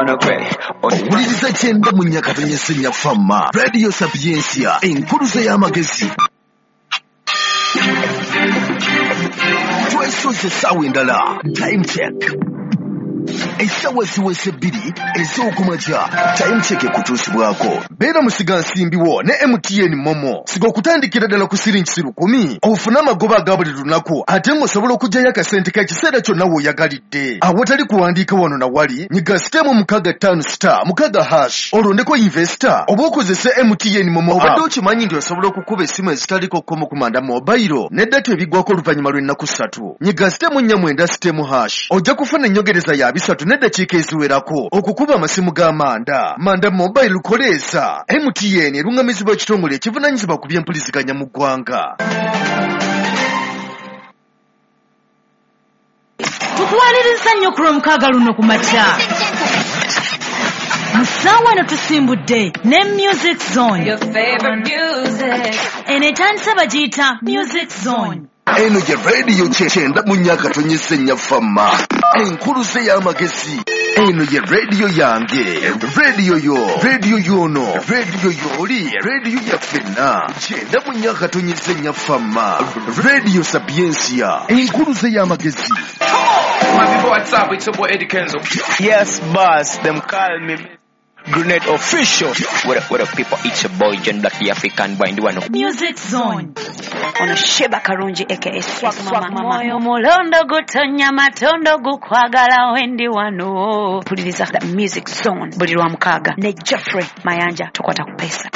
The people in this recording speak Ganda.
no credit. Owuliriza kyenda mu nnyaka tonnyesenya fama Radio Sapiensia enkuluza y'amagezi. Twesoze essaawa endala time check. Essaawa ziweze 2 ez'okumakya time check ekutuusibwako. Beera musiga nsimbiwo ne MTN Momo. Siga okutandikira ddala ku siringi 10 ofune amagoba aga buli lunaku ate ng'osobola okuggyayo akasente k'ekiseera kyonna w'oyagalidde. Awatali kuwandiika wano na wali nyiga sitemu 65*6 olondeko investor oba okozese MTN Momo. Obadde okimanyi nti osobola okukuba essimu ezitaliko kkomo kumanda mobile ne data ebigwako oluvannyuma lw'ennaku 3. Nyiga sitemu 49*. Ojja kufuna ennyongereza ya 3 n'eddakiika eziwerako okukuba amasimu g'amanda. Manda mobile lukoleeza. MTN eruŋŋamizibwa ekitongole ekivunaanyizibwa ku by'empuliziganya mu ggwanga. Tukuwaniriza nnyo ku lw'omukaaga luno ku makya. Musawa eno tusimbudde ne Music Zone. Your favorite music. Eno etandise bagiyita Music Zone. Eno ye radio kyenda mu nnyaka tonnyesenya fama enkuluze y'amagezi. Eno ye radio yange, radio yo, radio yono, radio yoli, radio ya ffenna. Kyenda mu nnyaka tonnyesenya fama Radio Sapiensia enkuluze y'amagezi. My people, what's up? It's your boy Eddie Kenzo. Yes, boss. Them call me Grenade Official. What up, people? It's your boy John Black, the African boy. The one of Music Zone. Ono Sheba Karungi aka Swag Mama. Moyo mulondo gutonya matondo gukwagala wendi wano. Puliriza the Music Zone buli lwa mukaaga ne Jeffrey Mayanja tukwata ku pesa.